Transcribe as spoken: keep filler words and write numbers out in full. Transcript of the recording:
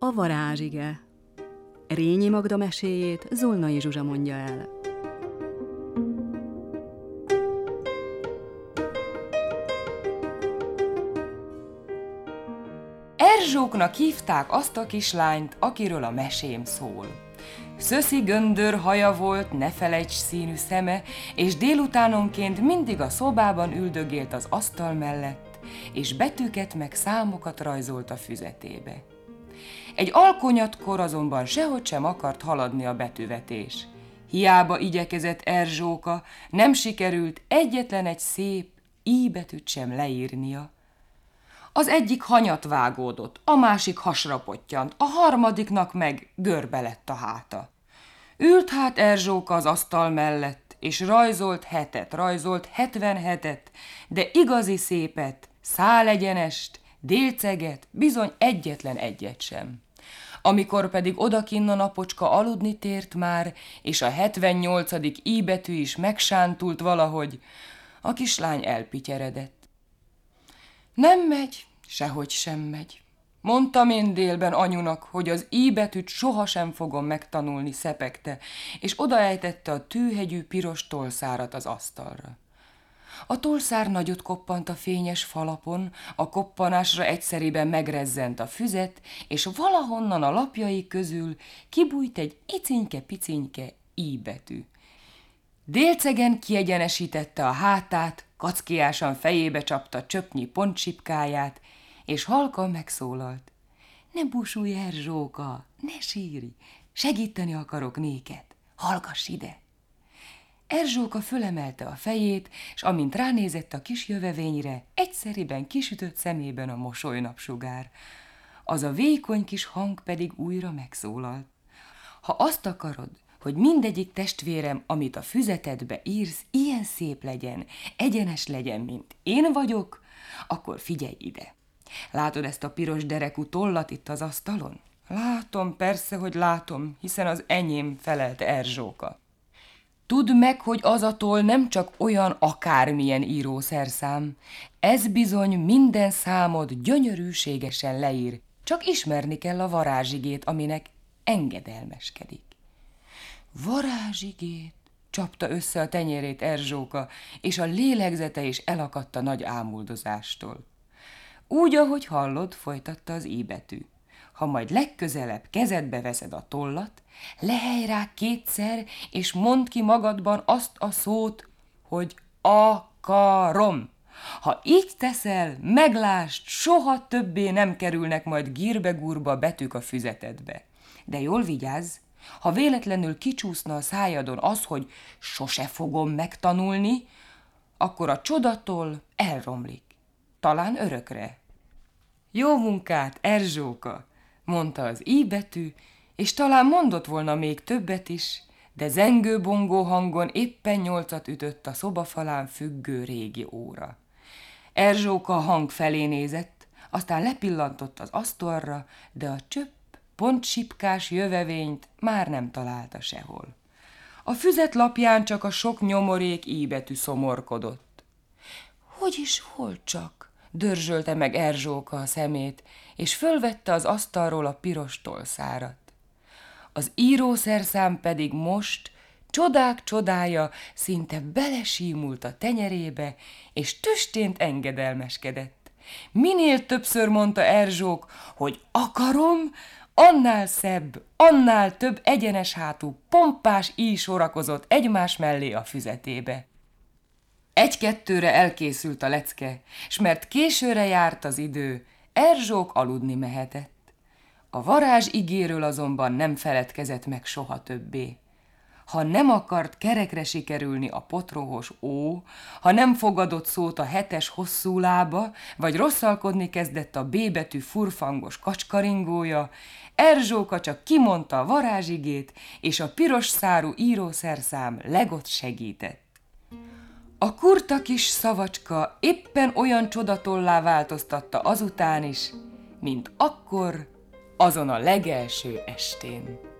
A varázsige. Rényi Magda meséjét Zolnai Zsuzsa mondja el. Erzsóknak hívták azt a kislányt, akiről a mesém szól. Szöszi göndör haja volt, ne felejts színű szeme, és délutánonként mindig a szobában üldögélt az asztal mellett, és betűket meg számokat rajzolt a füzetébe. Egy alkonyatkor azonban sehogy sem akart haladni a betűvetés. Hiába igyekezett Erzsóka, nem sikerült egyetlen egy szép i betűt sem leírnia. Az egyik hanyat vágódott, a másik hasra pottyant, a harmadiknak meg görbe lett a háta. Ült hát Erzsóka az asztal mellett, és rajzolt hetet, rajzolt hetvenhetet, de igazi szépet, szálegyenest, délceget, bizony egyetlen egyet sem. Amikor pedig odakinn a napocska aludni tért már, és a hetvennyolcadik i betű is megsántult valahogy, a kislány elpityeredett. Nem megy, sehogy sem megy. Mondtam én délben anyunak, hogy az i betűt sohasem fogom megtanulni, szepegte, és odaejtette a tűhegyű piros tolszárat az asztalra. A tolszár nagyot koppant a fényes falapon, a koppanásra egyszeriben megrezzent a füzet, és valahonnan a lapjai közül kibújt egy icinke-picinke i betű. Délcegen kiegyenesítette a hátát, kackiásan fejébe csapta csöpnyi pontsipkáját, és halkan megszólalt. Ne búsulj, Erzsóka, ne sírj, segíteni akarok néked, hallgass ide! Erzsóka fölemelte a fejét, és amint ránézett a kis jövevényre, egyszeriben kisütött szemében a mosolynapsugár. Az a vékony kis hang pedig újra megszólalt. Ha azt akarod, hogy mindegyik testvérem, amit a füzetedbe írsz, ilyen szép legyen, egyenes legyen, mint én vagyok, akkor figyelj ide. Látod ezt a piros derekú tollat itt az asztalon? Látom, persze, hogy látom, hiszen az enyém, felelte Erzsóka. Tudd meg, hogy az a toll nem csak olyan akármilyen írószerszám, ez bizony minden számot gyönyörűségesen leír, csak ismerni kell a varázsigét, aminek engedelmeskedik. Varázsigét, csapta össze a tenyérét Erzsóka, és a lélegzete is elakadt a nagy ámuldozástól. Úgy, ahogy hallod, folytatta az i betű. Ha majd legközelebb kezedbe veszed a tollat, lehely rá kétszer, és mondd ki magadban azt a szót, hogy akarom. Ha így teszel, meglásd, soha többé nem kerülnek majd gírbe-gúrba betűk a füzetedbe. De jól vigyázz, ha véletlenül kicsúszna a szájadon az, hogy sose fogom megtanulni, akkor a csodatól elromlik. Talán örökre. Jó munkát, Erzsóka, mondta az i betű, és talán mondott volna még többet is, de zengő-bongó hangon éppen nyolcat ütött a szobafalán függő régi óra. Erzsóka a hang felé nézett, aztán lepillantott az asztalra, de a csöpp, pontsipkás jövevényt már nem találta sehol. A füzet lapján csak a sok nyomorék i betű szomorkodott. Hogy is, hol csak? Dörzsölte meg Erzsóka a szemét, és fölvette az asztalról a piros tolszárat. Az írószerszám pedig most, csodák csodája, szinte belesímult a tenyerébe, és tüstént engedelmeskedett. Minél többször mondta Erzsók, hogy akarom, annál szebb, annál több egyenes hátú, pompás íj sorakozott egymás mellé a füzetébe. Egy-kettőre elkészült a lecke, s mert későre járt az idő, Erzsók aludni mehetett. A varázsigéről azonban nem feledkezett meg soha többé. Ha nem akart kerekre sikerülni a potróhos ó, ha nem fogadott szót a hetes hosszú lába, vagy rosszalkodni kezdett a B betű furfangos kacskaringója, Erzsóka csak kimondta a varázsigét, és a piros szárú írószerszám legott segített. A kurta kis szavacska éppen olyan csodatollá változtatta azután is, mint akkor, azon a legelső estén.